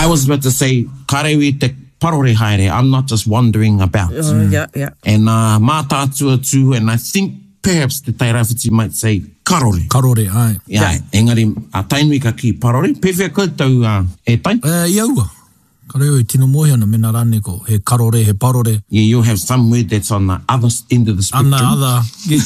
I was about to say, karewi te parore haere. I'm not just wandering about. Yeah. And mā tātua tū, and I think perhaps the Tairāwhiti might say karore. Karore, ai. Yeah. Engari, tainui ka ki parore. Pewhia koutou e tai? Iaua. Kareo e tino mohi ana mena rane ko. He karore, he parore. Yeah, you have some word that's on the other end of the spectrum. Ana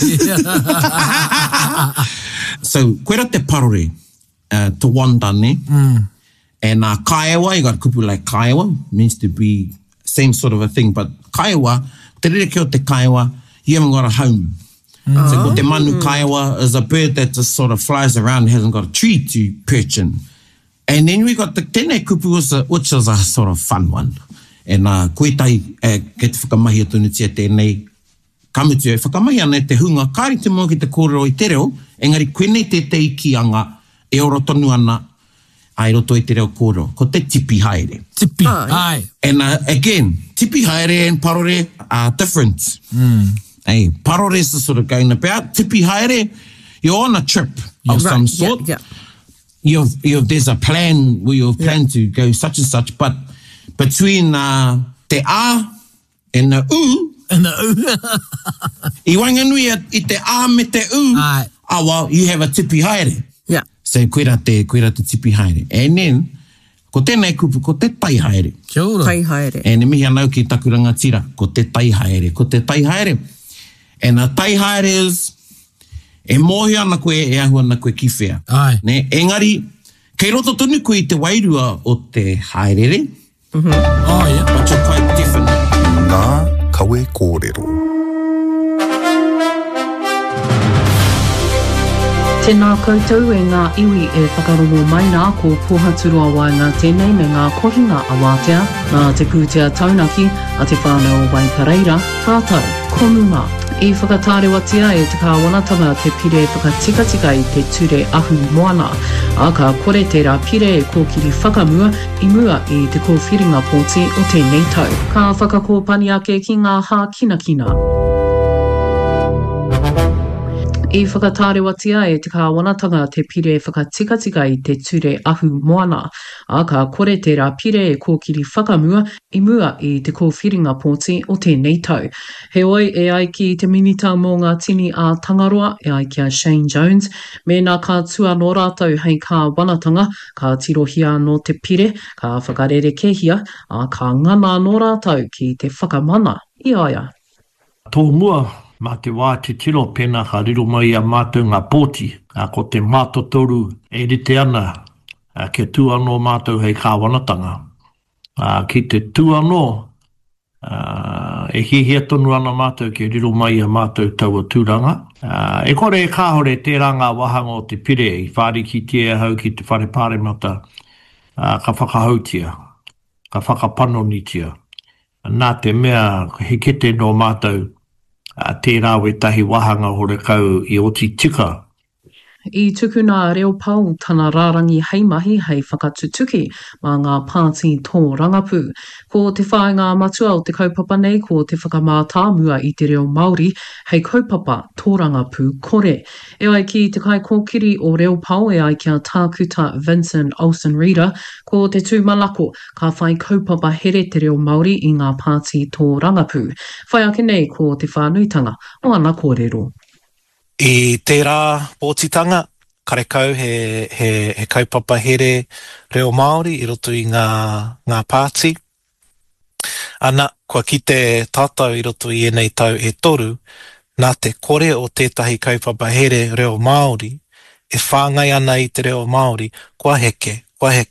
other. So, koera te parore, to wanda ne. And kaiawa, you got kupu like kaiawa, means to be same sort of a thing, but kaiawa, te rere ki o te kaiawa, you haven't got a home. So ko te manu kaiawa is a bird that just sort of flies around and hasn't got a tree to perch in. And then we got the tēnei kupu, which is a sort of fun one. And koe tai, ke te whakamahi atunu tia tēnei, kamutu e whakamahi ana te hunga, kāri te mua ki te kōrero i te reo, engari koe nei te ikianga, e oro tonu ana, ai roto i te reo kōrero, ko te tipi haere. Tipi, ai. And again, tipi haere and parore are different. Hey, parore is the sort of going about. Tipi haere, you're on a trip of some sort. Yeah. There's a plan where you've planned to go such and such, but between te a and the u, I wanganui I te a me te u, well, you have a tipi haere. Yeah. So koera te tipi haere. And then, ko tēnei kupu, ko te tai haere. Kia ora. Tai haere. E ne mihi anau ki takuranga tira, ko te tai haere, ko te tai haere. And a tai haere is, e mohi ana koe, e ahu ana koe ki whea. Ai. Ne, engari, kei roto tonu koe I te wairua o te haerere. Oh, yeah. But you're quite different. Ngā kawe kōrero. Tēnā koutou e ngā iwi e whakarongo mai nā ko pōhaturu awai ngā tēnei me ngā kohinga awātea, ngā te pūtea taunaki a te whānau Waipareira, rātau, konunga. I whakatārewatia e te kāwanatanga te pire whakatika I te ture ahu moana. A ka kore tērā pire e kōkiri whakamua I mua I te kōwhiringa pōti o tēnei tau. Ka whakakōpani ake ki ngā hā kinakina. I whakatārewatia e te kāwanatanga te pire whakatika I te ture ahu moana. A ka kore tērā pire e kōkiri whakamua I mua I te kōwhiringa pōti o tēnei tau. He oi e ai ki te minita mō ngā tini a Tangaroa e ai ki a Shane Jones. Mēnā ka tua no rātou hei ka wanatanga, ka tirohia no te pire, ka whakarere kehia, a ka ngana no rātou ki te whakamana. I aia. Tō mua, mā te wā te tiro pēnā ka riro mai a mātou ngā pōti, ko te mātotoru e rite ana ke tūano mātou hei kāwanatanga. Ki te tūano, e hihia tonu ana mātou ke riro mai a mātou taua tūranga. E kore e kāhore tērā ngā wahanga o te pire I whāriki tia hau ki te whare pāremata, ka whakahautia, ka whakapanonitia. Nā te mea he kete no mātou, tērā we tahi wahanga hore kau I oti tika. I tukuna reo pau tana rārangi heimahi hei whakatutuki mā ngā pāti tō rangapu. Ko te whāinga matua o te kaupapa nei ko te whakamātā mua I te reo Māori hei kaupapa tō rangapu kore. E ai ki te kai kōkiri o reo pau e ai kia tākuta Vincent Olsen Reader ko te tūmalako ka whai kaupapa here te reo Māori I ngā pāti tō rangapu. Whai ake nei ko te whānuitanga o ana kōrero. I tērā pōtitanga, karekau he kaupapa here reo Māori I roto I ngā pāti. Ana, kua ki te tātou I roto I enei tau e toru, nā te kore o tētahi kaupapa here reo Māori, e whāngai ana I te reo Māori, kua heke.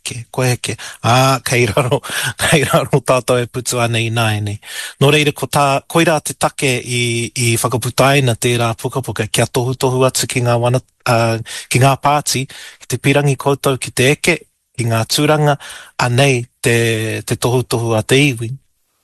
Kei raro tātou e putu ana I nāene. Nō reira, koira te take I whakaputaina tērā pukapuka, kia tohu atu ki ngā pāti, ki te pirangi koutou, ki te eke, ki ngā tūranga, anei te tohu a te iwi.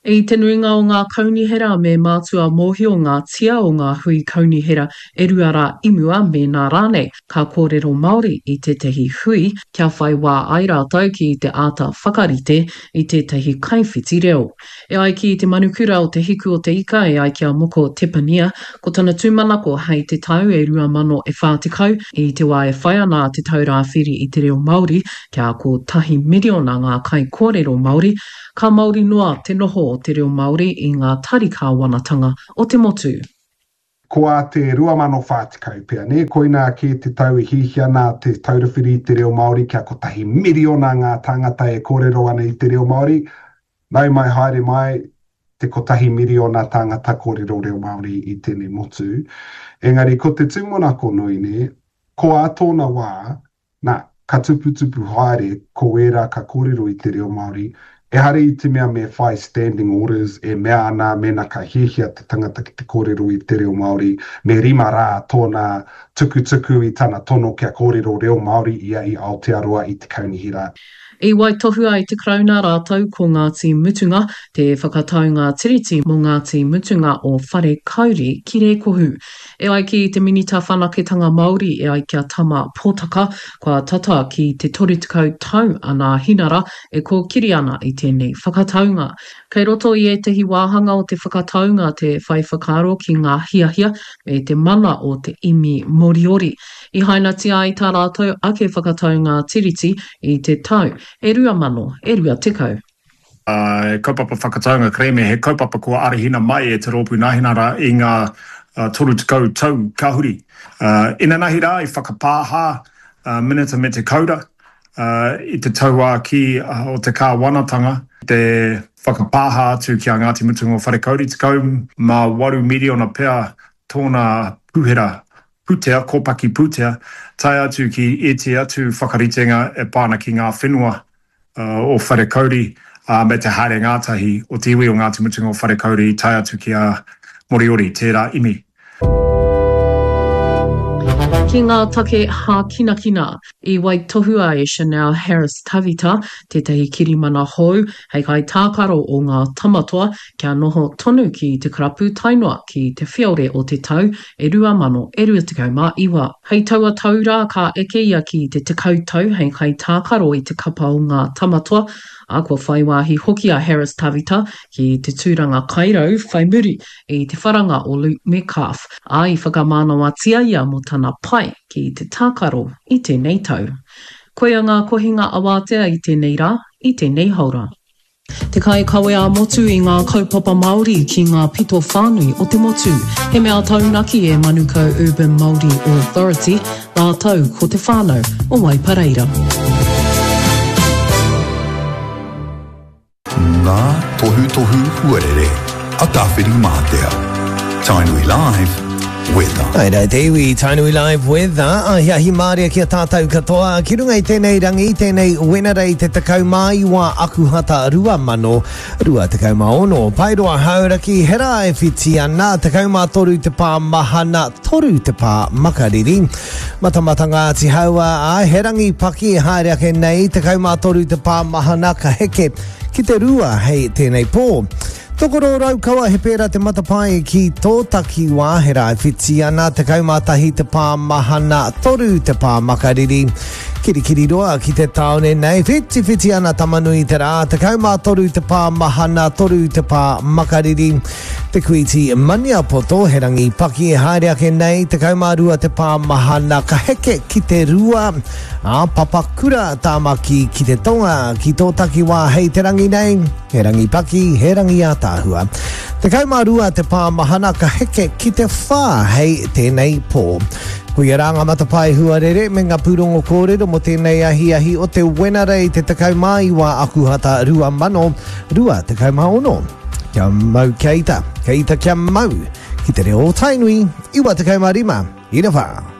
I te nuinga o ngā kaunihera me mātua mōhio ngā tia o ngā hui kaunihera e ruara imua me nā rānei. Ka kōrero Māori I te tehi hui, kia whai wā ai rātou ki te āta whakarite I te tehi kaiwhiti reo. E ai ki te manukura o te hiku o te ika e ai kia moko Tepania, ko tana tūmanako hei te tau e 2040 I te wā e whai ana te tau rāwhiri I te reo Māori, kia ko tahi miliona ngā kai kōrero Māori, ka Māori noa te noho o te reo Māori I ngā tarikāwanatanga o te motu. Ko a te 2040 pia, ne? Koina ki te tau I hihi ana te taurawhiri I te reo Māori, kia ko tahi miliona ngā tangata e kōrero ana I te reo Māori, nau mai haere mai te ko tahi miliona tangata kōrero reo Māori I tēnei motu. Engari, ko te tūmonako nui ne, ko a tōna wā, na ka tuputupu haere ko era ka kōrero I te reo Māori, e hare I te mea me whai standing orders e mea ana mena ka hihia te tangata ki te kōrero I te reo Māori, me rima rā tōna tukutuku I tana tono kia kōrero reo Māori ia I Aotearoa I te kaunihira. I waitohu ai te krauna rātou ko Ngāti Mutunga, te whakataunga tiriti mō Ngāti Mutunga o Whare Kauri ki re kohu. E ai ki te minita whanaketanga Māori e ai kia tama pōtaka, kua tata ki te 30 tau ana hinara e ko kiri ana I tēnei whakataunga. Kei roto I e tehi wāhanga o te whakataunga te whai whakaro ki ngā hiahia me te mana o te imi Moriori. I haina tia I tā rātou ake whakataunga tiriti I te tau. E rua mano, e rua tekau. Kaupapa whakataunga kreme, he kaupapa kua arihina mai e te rōpū nāhinara I ngā 30 tau kahuri. Ina nahi rā I whakapāha minita me te kaura I te taua ki o te kāwanatanga, te whakapāha atu ki a Ngāti Mutunga o Whare Kauri, te kau mā 8 miliona pea tōna puhera putea, kōpaki putea, tai atu ki e te atu whakaritenga e pāna ki ngā whenua o Whare Kauri, me te haere ngātahi o te iwi o Ngāti Mutunga o Whare Kauri, tai atu ki a Moriori, tērā imi. Ki ngā take hā kina I waitohu ai Chanel Harris Tavita, tētahi kirimana hou, hei kai tākaro o ngā tamatoa, kia noho tonu ki te karapu tainoa ki te whiaure o te tau, e 2021. Hei taua taura ka eke ia ki te tekau tau, hei kai tākaro I te kapa o ngā tamatoa, a kua whaiwahi hoki a Harris Tavita ki te tūranga kairau whai muri I te wharanga o Luke Metcalf, a I whakamānawatia ia mo tana pai ki te tākaro I tēnei tau. Koia ngā kohinga awatea I tēnei rā, I tēnei haura. Te kai kawe a motu I ngā kaupapa Māori ki ngā pito whānui o te motu, he mea taunaki e Manukau Urban Māori Authority, nā tau ko te whānau o Waipareira. Ngā tohu huarere, a tawhiri mātea. Tainui Live, weather. Aira te iwi, Tainui Live weather. Hi Māria kia tātou katoa. Ki runga I tēnei rangi, tēnei wenarei te takau mai wā akuhata 2 takau maono. Pairoa hauraki, hera e whiti ana, takau mā toru te pā mahana, toru te pā makariri. Matamata Ngāti haua, herangi paki haere ake nei, takau mā toru te pā mahana ka heke, ki te rua hei tēnei pō. Tokoro raukaua he pēra te matapai ki tōtaki wāhera e whiti ana te kaumātahi te pā mahana toru te pā makariri. Kirikiri roa ki te taone nei, whiti ana tamanui te rā, te kaumātoru te pā mahana toru te pā makariri. Te kuiti mania poto he rangi paki e haere ake nei, te kaumārua te pā mahana ka heke ki te rua. Papakura tāmaki ki te tonga, ki tōtaki wā hei te rangi nei, he rangi paki, he rangi a tāhua. Te kaumārua te pā mahana ka heke ki te whā hei tēnei pō. Kui a ranga matapai huarere me ngā pūrongo kōrero mo tēnei ahi o te wenarei te takau mai wā akuhata 2 takau maono. Kia mau kia ita kia mau, ki te reo Tainui, I wā takau marima, I ra whā.